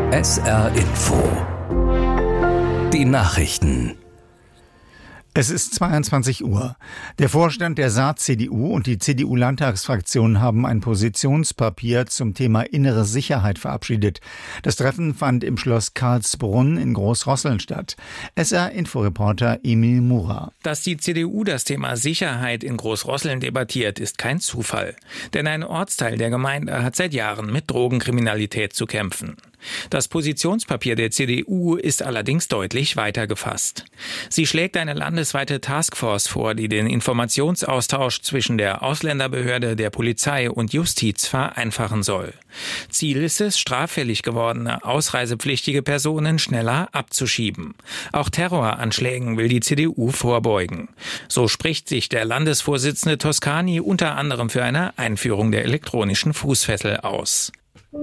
SR Info. Die Nachrichten. Es ist 22 Uhr. Der Vorstand der Saar-CDU und die CDU-Landtagsfraktion haben ein Positionspapier zum Thema innere Sicherheit verabschiedet. Das Treffen fand im Schloss Karlsbrunn in Großrosseln statt. SR-Inforeporter Emil Mura. Dass die CDU das Thema Sicherheit in Großrosseln debattiert, ist kein Zufall. Denn ein Ortsteil der Gemeinde hat seit Jahren mit Drogenkriminalität zu kämpfen. Das Positionspapier der CDU ist allerdings deutlich weiter gefasst. Sie schlägt eine landesweite Taskforce vor, die den Informationsaustausch zwischen der Ausländerbehörde, der Polizei und Justiz vereinfachen soll. Ziel ist es, straffällig gewordene ausreisepflichtige Personen schneller abzuschieben. Auch Terroranschlägen will die CDU vorbeugen. So spricht sich der Landesvorsitzende Toscani unter anderem für eine Einführung der elektronischen Fußfessel aus.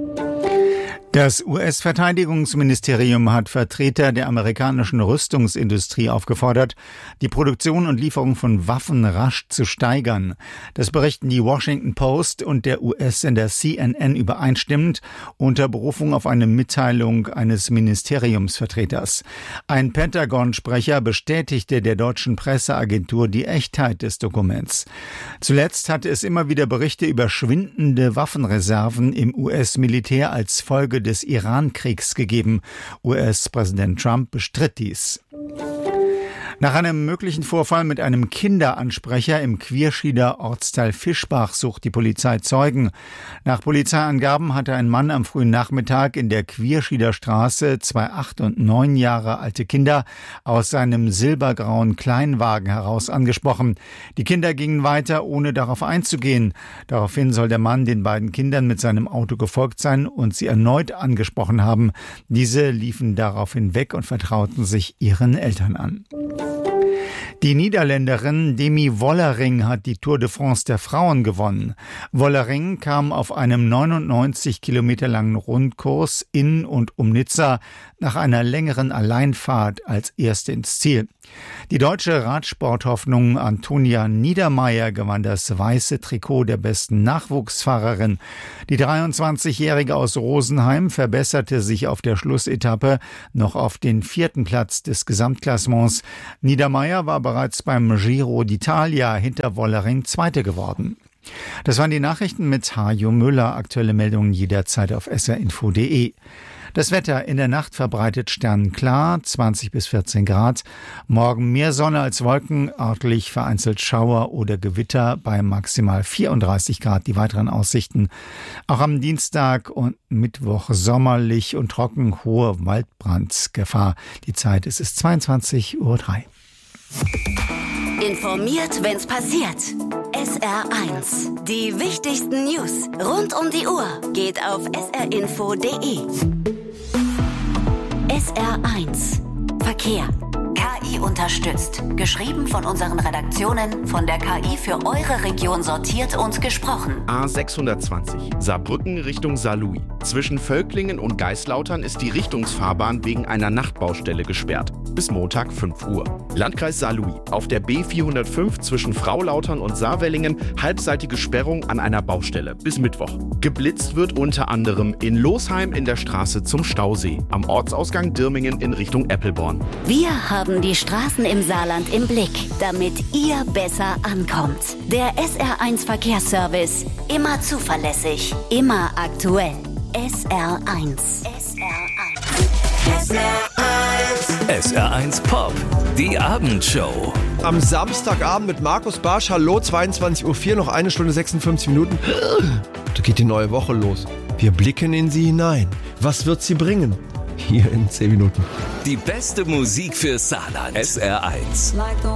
Das US-Verteidigungsministerium hat Vertreter der amerikanischen Rüstungsindustrie aufgefordert, die Produktion und Lieferung von Waffen rasch zu steigern. Das berichten die Washington Post und der US-Sender CNN übereinstimmend unter Berufung auf eine Mitteilung eines Ministeriumsvertreters. Ein Pentagon-Sprecher bestätigte der deutschen Presseagentur die Echtheit des Dokuments. Zuletzt hatte es immer wieder Berichte über schwindende Waffenreserven im US-Militär als Folge des Iran-Kriegs gegeben. US-Präsident Trump bestritt dies. Nach einem möglichen Vorfall mit einem Kinderansprecher im Quierschieder Ortsteil Fischbach sucht die Polizei Zeugen. Nach Polizeiangaben hatte ein Mann am frühen Nachmittag in der Quierschieder Straße 2 8 und 9 Jahre alte Kinder aus seinem silbergrauen Kleinwagen heraus angesprochen. Die Kinder gingen weiter, ohne darauf einzugehen. Daraufhin soll der Mann den beiden Kindern mit seinem Auto gefolgt sein und sie erneut angesprochen haben. Diese liefen daraufhin weg und vertrauten sich ihren Eltern an. Die Niederländerin Demi Vollering hat die Tour de France der Frauen gewonnen. Vollering kam auf einem 99 Kilometer langen Rundkurs in und um Nizza nach einer längeren Alleinfahrt als erste ins Ziel. Die deutsche Radsporthoffnung Antonia Niedermeier gewann das weiße Trikot der besten Nachwuchsfahrerin. Die 23-Jährige aus Rosenheim verbesserte sich auf der Schlussetappe noch auf den 4. Platz des Gesamtklassements. Niedermeier war bereits beim Giro d'Italia hinter Vollering Zweite geworden. Das waren die Nachrichten mit Hajo Müller. Aktuelle Meldungen jederzeit auf srinfo.de. Das Wetter in der Nacht verbreitet sternenklar, 20 bis 14 Grad. Morgen mehr Sonne als Wolken, örtlich vereinzelt Schauer oder Gewitter bei maximal 34 Grad. Die weiteren Aussichten. Auch am Dienstag und Mittwoch sommerlich und trocken, hohe Waldbrandgefahr. Die Zeit ist 22:03 Uhr. Informiert, wenn's passiert. SR1. Die wichtigsten News rund um die Uhr geht auf srinfo.de. SR1. Verkehr. KI unterstützt. Geschrieben von unseren Redaktionen, von der KI für eure Region sortiert und gesprochen. A620, Saarbrücken Richtung Saarlouis. Zwischen Völklingen und Geislautern ist die Richtungsfahrbahn wegen einer Nachtbaustelle gesperrt. Bis Montag 5 Uhr. Landkreis Saarlouis. Auf der B405 zwischen Fraulautern und Saarwellingen halbseitige Sperrung an einer Baustelle. Bis Mittwoch. Geblitzt wird unter anderem in Losheim in der Straße zum Stausee. Am Ortsausgang Dirmingen in Richtung Eppelborn. Wir haben die Straßen im Saarland im Blick, damit ihr besser ankommt. Der SR1 Verkehrsservice. Immer zuverlässig, immer aktuell. SR1. SR1 Pop, die Abendshow. Am Samstagabend mit Markus Barsch. Hallo, 22:04 Uhr, noch 1 Stunde 56 Minuten. Da geht die neue Woche los. Wir blicken in sie hinein. Was wird sie bringen? Hier in 10 Minuten. Die beste Musik für Saarland. SR1.